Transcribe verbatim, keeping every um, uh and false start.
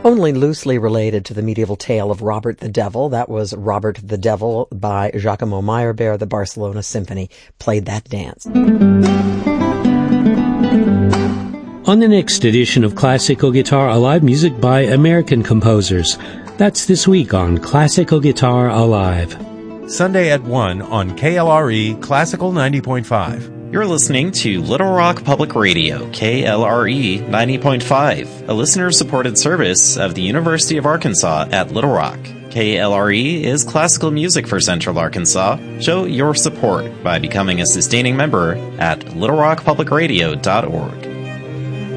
Only loosely related to the medieval tale of Robert the Devil. That was Robert the Devil by Giacomo Meyerbeer. The Barcelona Symphony played that dance. On the next edition of Classical Guitar Alive, music by American composers. That's this week on Classical Guitar Alive. Sunday at one on K L R E Classical ninety point five. You're listening to Little Rock Public Radio, K L R E ninety point five, a listener-supported service of the University of Arkansas at Little Rock. K L R E is classical music for Central Arkansas. Show your support by becoming a sustaining member at little rock public radio dot org.